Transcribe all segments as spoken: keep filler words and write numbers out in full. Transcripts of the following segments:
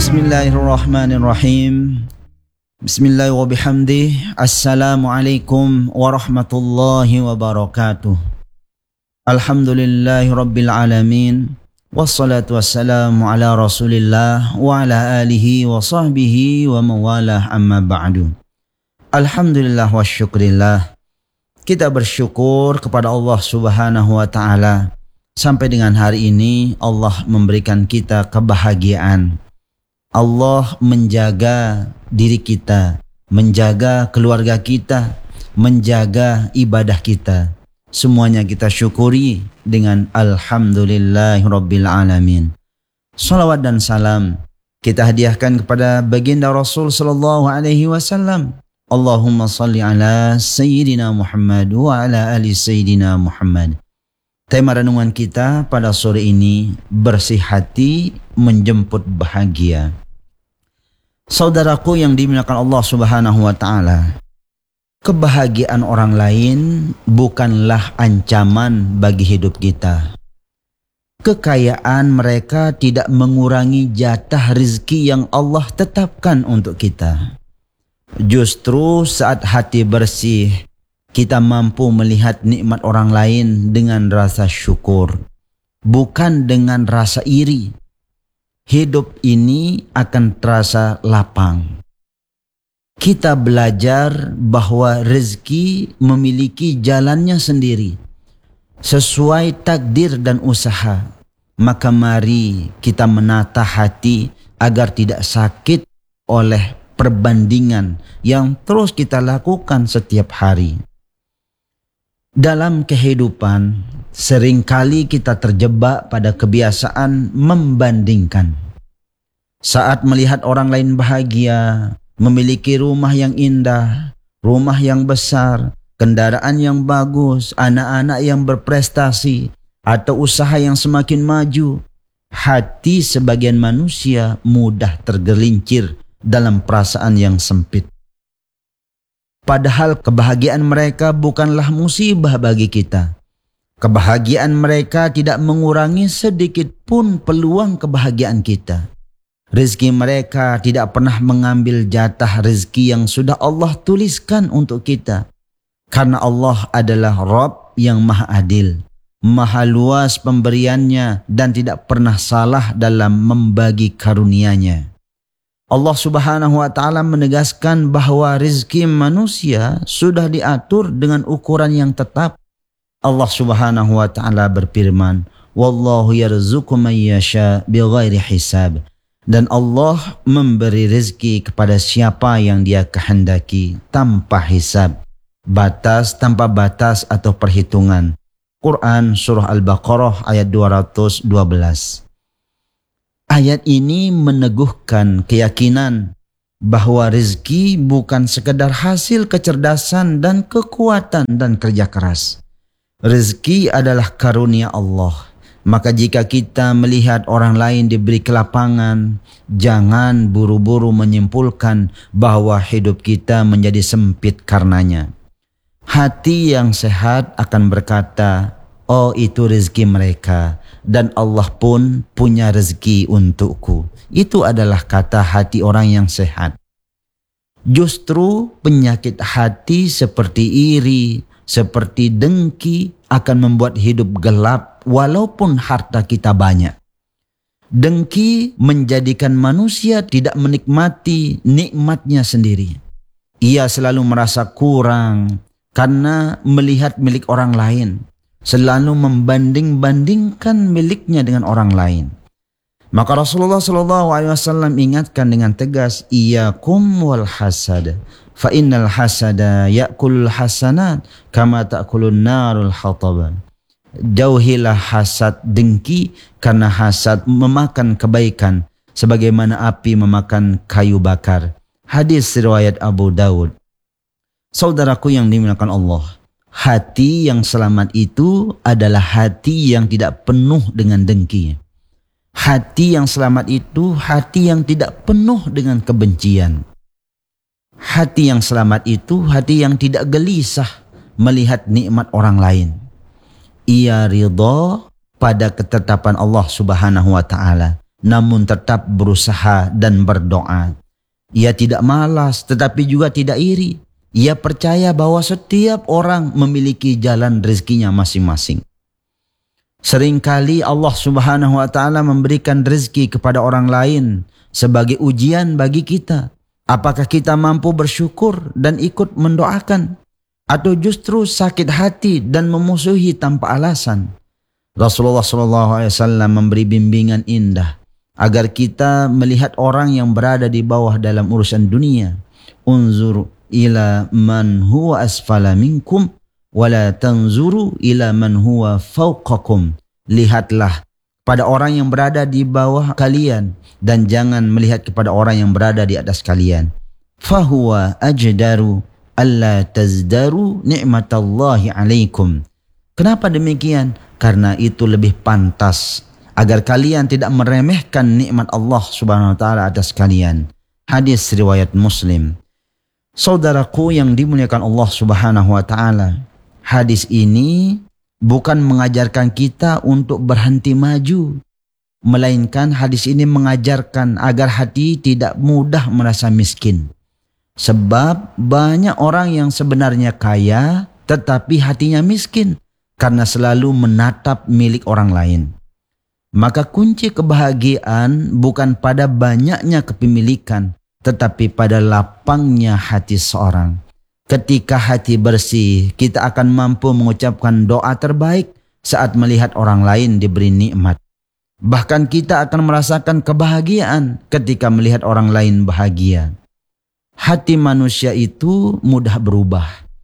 Bismillahirrahmanirrahim. Bismillah wa bihamdih. Assalamualaikum warahmatullahi wabarakatuh. Alhamdulillahi rabbil alamin. Wassalatu wassalamu ala rasulillah wa ala alihi wa sahbihi wa mawalah amma ba'du. Alhamdulillah wa syukrillah. Kita bersyukur kepada Allah subhanahu wa ta'ala. Sampai dengan hari ini Allah memberikan kita kebahagiaan. Allah menjaga diri kita, menjaga keluarga kita, menjaga ibadah kita. Semuanya kita syukuri dengan Alhamdulillahi Rabbil Alamin. Salawat dan salam kita hadiahkan kepada baginda Rasul sallallahu alaihi wasallam. Allahumma salli ala Sayyidina Muhammad wa ala ali Sayyidina Muhammad. Tema renungan kita pada sore ini, bersih hati menjemput bahagia. Saudaraku yang dimuliakan Allah subhanahu wa ta'ala, kebahagiaan orang lain bukanlah ancaman bagi hidup kita. Kekayaan mereka tidak mengurangi jatah rezeki yang Allah tetapkan untuk kita. Justru saat hati bersih, kita mampu melihat nikmat orang lain dengan rasa syukur, bukan dengan rasa iri. Hidup ini akan terasa lapang. Kita belajar bahwa rezeki memiliki jalannya sendiri, sesuai takdir dan usaha. Maka mari kita menata hati agar tidak sakit oleh perbandingan yang terus kita lakukan setiap hari. Dalam kehidupan, seringkali kita terjebak pada kebiasaan membandingkan. Saat melihat orang lain bahagia, memiliki rumah yang indah, rumah yang besar, kendaraan yang bagus, anak-anak yang berprestasi, atau usaha yang semakin maju, hati sebagian manusia mudah tergelincir dalam perasaan yang sempit. Padahal kebahagiaan mereka bukanlah musibah bagi kita. Kebahagiaan mereka tidak mengurangi sedikit pun peluang kebahagiaan kita. Rezeki mereka tidak pernah mengambil jatah rezeki yang sudah Allah tuliskan untuk kita. Karena Allah adalah Rabb yang maha adil, maha luas pemberiannya dan tidak pernah salah dalam membagi karunia-Nya. Allah subhanahu wa ta'ala menegaskan bahwa rezeki manusia sudah diatur dengan ukuran yang tetap. Allah subhanahu wa ta'ala berfirman, Wallahu yarzuqu man yasha bighairi hisab. Dan Allah memberi rezeki kepada siapa yang Dia kehendaki tanpa hisab, batas tanpa batas atau perhitungan. Quran Surah Al-Baqarah ayat dua ratus dua belas. Ayat ini meneguhkan keyakinan bahwa rezeki bukan sekedar hasil kecerdasan dan kekuatan dan kerja keras. Rezeki adalah karunia Allah. Maka jika kita melihat orang lain diberi kelapangan, jangan buru-buru menyimpulkan bahwa hidup kita menjadi sempit karenanya. Hati yang sehat akan berkata, oh itu rezeki mereka, dan Allah pun punya rezeki untukku. Itu adalah kata hati orang yang sehat. Justru penyakit hati seperti iri, seperti dengki akan membuat hidup gelap walaupun harta kita banyak. Dengki menjadikan manusia tidak menikmati nikmatnya sendiri. Ia selalu merasa kurang karena melihat milik orang lain, selalu membanding-bandingkan miliknya dengan orang lain. Maka Rasulullah shallallahu alaihi wasallam ingatkan dengan tegas, Iyakum wal hasad, fa innal hasada ya'kulul hasanat kama ta'kulun narul hataban. Jauhilah hasad, dengki, karena hasad memakan kebaikan sebagaimana api memakan kayu bakar. Hadis riwayat Abu Dawud. Saudaraku yang dimuliakan Allah, hati yang selamat itu adalah hati yang tidak penuh dengan dengki. Hati yang selamat itu hati yang tidak penuh dengan kebencian. Hati yang selamat itu hati yang tidak gelisah melihat nikmat orang lain. Ia ridha pada ketetapan Allah subhanahu wa ta'ala. namun tetap berusaha dan berdoa. Ia tidak malas tetapi juga tidak iri. Ia percaya bahwa setiap orang memiliki jalan rezekinya masing-masing. Seringkali Allah Subhanahu wa taala memberikan rezeki kepada orang lain sebagai ujian bagi kita. Apakah kita mampu bersyukur dan ikut mendoakan, atau justru sakit hati dan memusuhi tanpa alasan? Rasulullah shallallahu alaihi wasallam memberi bimbingan indah agar kita melihat orang yang berada di bawah dalam urusan dunia. Unzur ila man huwa asfala minkum wala tanzuru ila man huwa fawqakum. Lihatlah pada orang yang berada di bawah kalian dan jangan melihat kepada orang yang berada di atas kalian. Fahuwa ajdaru alla tazdaru ni'matallahi alaikum. Kenapa demikian? Karena itu lebih pantas agar kalian tidak meremehkan nikmat Allah Subhanahu wa taala atas kalian. Hadis riwayat Muslim. Saudaraku yang dimuliakan Allah Subhanahu wa taala, hadis ini bukan mengajarkan kita untuk berhenti maju, melainkan hadis ini mengajarkan agar hati tidak mudah merasa miskin. Sebab banyak orang yang sebenarnya kaya tetapi hatinya miskin karena selalu menatap milik orang lain. Maka kunci kebahagiaan bukan pada banyaknya kepemilikan, tetapi pada lapangnya hati seorang. Ketika hati bersih, kita akan mampu mengucapkan doa terbaik saat melihat orang lain diberi nikmat. Bahkan kita akan merasakan kebahagiaan ketika melihat orang lain bahagia. Hati manusia itu mudah berubah.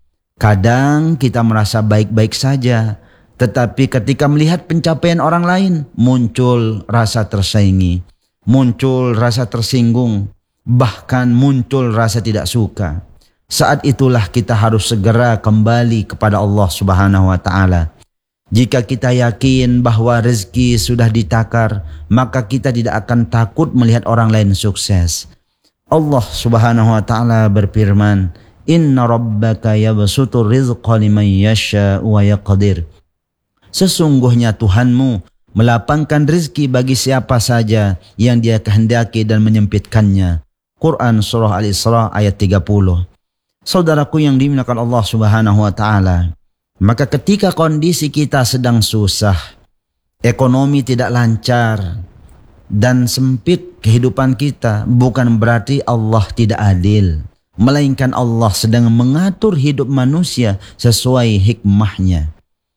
Kadang kita merasa baik-baik saja, tetapi ketika melihat pencapaian orang lain, muncul rasa tersaingi, muncul rasa tersinggung, bahkan muncul rasa tidak suka. Saat itulah kita harus segera kembali kepada Allah Subhanahu wa taala. Jika kita yakin bahwa rezeki sudah ditakar, maka kita tidak akan takut melihat orang lain sukses. Allah Subhanahu wa taala berfirman, "Inna rabbaka yabsutur rizqa liman yasha wa yaqdir." Sesungguhnya Tuhanmu melapangkan rezeki bagi siapa saja yang Dia kehendaki dan menyempitkannya. Quran surah Al-Isra ayat tiga puluh. Saudaraku yang dimuliakan Allah Subhanahu wa taala, maka ketika kondisi kita sedang susah, ekonomi tidak lancar dan sempit kehidupan kita, bukan berarti Allah tidak adil, melainkan Allah sedang mengatur hidup manusia sesuai hikmahnya.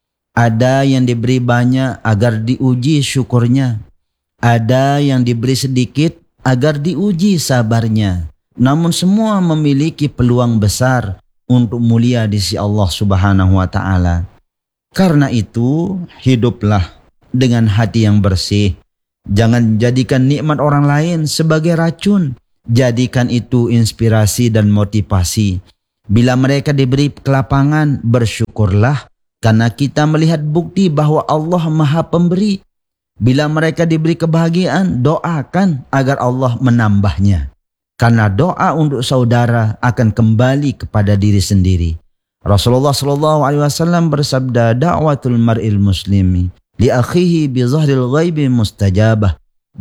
Ada yang diberi banyak agar diuji syukurnya, ada yang diberi sedikit agar diuji sabarnya. Namun semua memiliki peluang besar untuk mulia di sisi Allah Subhanahu wa taala. Karena itu, hiduplah dengan hati yang bersih. Jangan jadikan nikmat orang lain sebagai racun. Jadikan itu inspirasi dan motivasi. Bila mereka diberi kelapangan, bersyukurlah karena kita melihat bukti bahwa Allah Maha Pemberi. Bila mereka diberi kebahagiaan, doakan agar Allah menambahnya. Karena doa untuk saudara akan kembali kepada diri sendiri. Rasulullah shallallahu alaihi wasallam bersabda, "Da'watul mar'il muslimi li akhihi bi zahril ghaibi mustajabah."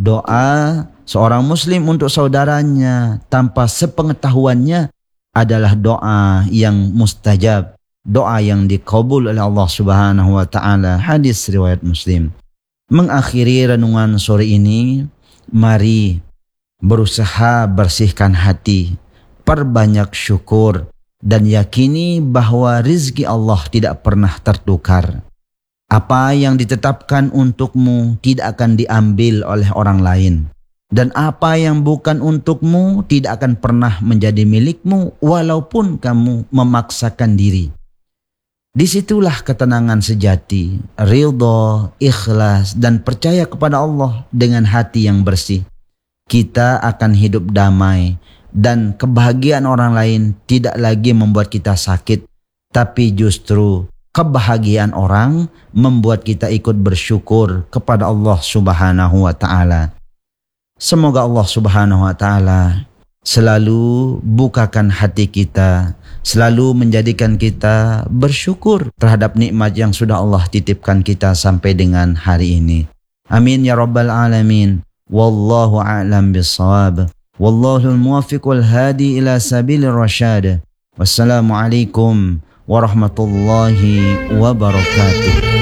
Doa seorang muslim untuk saudaranya tanpa sepengetahuannya adalah doa yang mustajab, doa yang dikabul oleh Allah Subhanahu wa taala. Hadis riwayat Muslim. Mengakhiri renungan sore ini, mari berusaha bersihkan hati, perbanyak syukur, dan yakini bahwa rizki Allah tidak pernah tertukar. Apa yang ditetapkan untukmu tidak akan diambil oleh orang lain. Dan apa yang bukan untukmu tidak akan pernah menjadi milikmu walaupun kamu memaksakan diri. Disitulah ketenangan sejati, ridha, ikhlas, dan percaya kepada Allah dengan hati yang bersih. Kita akan hidup damai dan kebahagiaan orang lain tidak lagi membuat kita sakit, tapi justru kebahagiaan orang membuat kita ikut bersyukur kepada Allah Subhanahu wa taala. Semoga Allah Subhanahu wa taala selalu bukakan hati kita, selalu menjadikan kita bersyukur terhadap nikmat yang sudah Allah titipkan kita sampai dengan hari ini. Amin ya rabbal alamin. Wallahu a'lam bissawab. Wallahul muwaffiq wal hadi ila sabilir rasyad. Wassalamualaikum warahmatullahi wabarakatuh.